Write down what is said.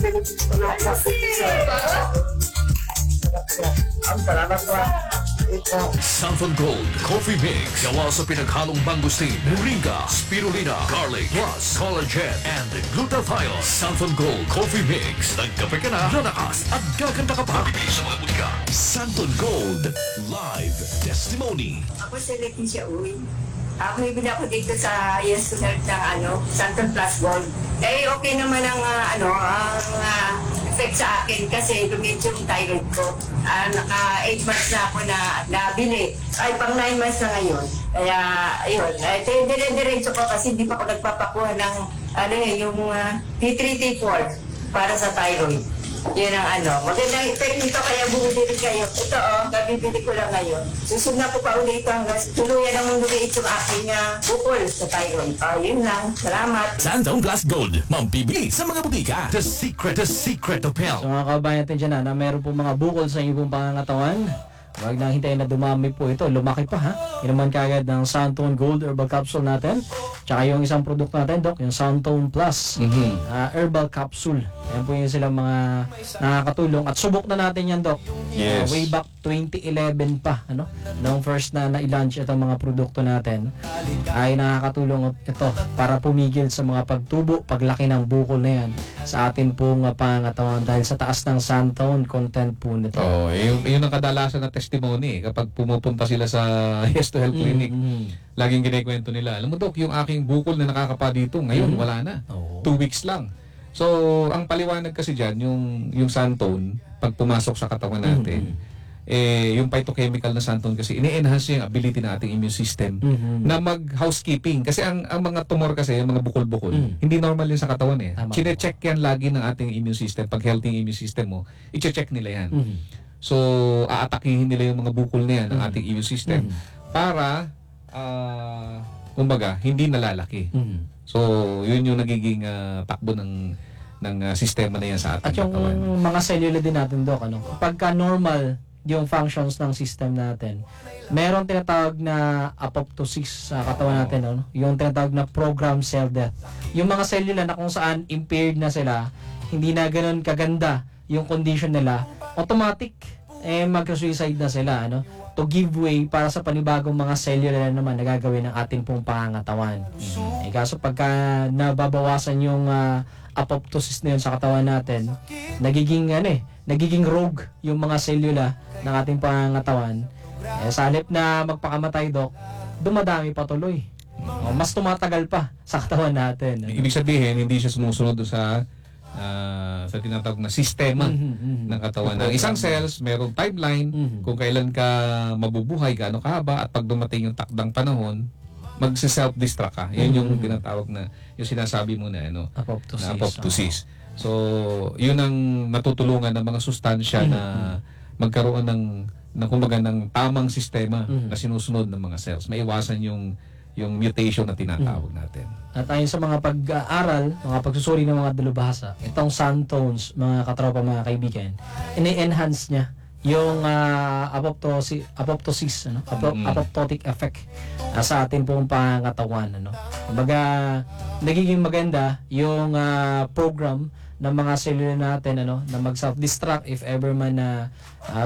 Salamat po. Santon Gold Coffee Mix. Gawa sa pinaghalong mangustin, moringa, spirulina, garlic, plus collagen and glutathione. Santon Gold Coffee Mix. Nagkape ka na, lalakas at gaganda ka pa. Bibili sa mga butika. Santon Gold Live Testimony. Ako si Leticia Uy. Ako ibig ako dito sa Yes to Health ng Santon Plus Gold. Eh, okay naman ang effect sa akin kasi lumit yung thyroid ko. Naka 8 months na ako na nabili. Ay, pang 9 months na ngayon. Kaya, ayun. Dire-diretso ko kasi hindi pa ako nagpapakuha ng yung T3, T4 para sa thyroid. Yun ang magandang effect nito kaya bumili rin kayo. Ito gabibili ko lang ngayon. Susunod na ko pa ulit hanggang tuluyan ang lumiit yung aking bukol sa thyroid. Yun lang. Salamat. Santon Plus Gold. Mambibili sa mga butika. The secret of health. So mga kabayan natin dyan na meron po mga bukol sa inyong pong pangangatawan. Huwag na hintayin na dumami po ito. Lumaki pa ha. Inuman kagad ng Santon Gold Herbal Capsule natin. Tsaka yung isang produkto natin, Doc, yung Santon Plus Herbal Capsule. Yan po yung silang mga nakakatulong. At subok na natin yan, Doc. Yes. Way back 2011 pa. Nung first na i-launch itong mga produkto natin, ay nakakatulong ito para pumigil sa mga pagtubo, paglaki ng bukol na yan sa atin pong pangangatawan dahil sa taas ng Santon content po nito. Oh, yun ang kadalasan na testimony kapag pumupunta sila sa Yes to Health Clinic. Laging kinikwento nila, alam mo Dok, yung aking bukol na nakakapa dito, ngayon wala na. 2 weeks lang. So, ang paliwanag kasi dyan, yung Santon, pag pumasok sa katawan natin, yung phytochemical na Santon kasi, ini-enhance yung ability ng ating immune system na mag-housekeeping. Kasi ang mga tumor kasi, yung mga bukol-bukol, hindi normal yun sa katawan eh. Chine-check yan lagi ng ating immune system. Pag healthy immune system mo, i-check nila yan. So, aatakihin nila yung mga bukol na yan ng ating immune system para, kumbaga, hindi nalalaki. So, yun yung nagiging takbo ng sistema na yan sa ating At yung katawan. mga cellula din natin, Doc, pagka normal yung functions ng system natin, meron tinatawag na apoptosis sa katawan natin, yung tinatawag na programmed cell death. Yung mga cellula na kung saan impaired na sila, hindi na ganun kaganda yung condition nila, automatic mag-suicide na sila, to give way para sa panibagong mga cellular naman na gagawin ng ating pong pangangatawan. Kaso pagka nababawasan yung apoptosis na yun sa katawan natin, nagiging rogue yung mga selula ng ating pangangatawan. Sa halip na magpakamatay, Doc, dumadami pa tuloy. Mas tumatagal pa sa katawan natin. Ibig sabihin, hindi siya sumusunod sa tinatawag na sistema ng katawan. Ang isang cells, merong timeline kung kailan ka mabubuhay, gaano kahaba, at pag dumating yung takdang panahon, magse-self-destruct ka. Yan yung tinatawag na, yung sinasabi mo na, Apoptosis. na apoptosis. So, yun ang natutulungan ng mga sustansya na magkaroon kumbaga ng tamang sistema na sinusunod ng mga cells. Maiwasan yung mutation na tinatawag natin. At ayon sa mga pag-aaral, mga pagsusuri ng mga dalubhasa, itong Santones, mga katropa, mga kaibigan, ini-enhance niya yung apoptosis, apoptotic effect sa atin pong pangatawan. Kumbaga, nagiging maganda yung program ng mga cellular natin na mag-self-destruct if ever man na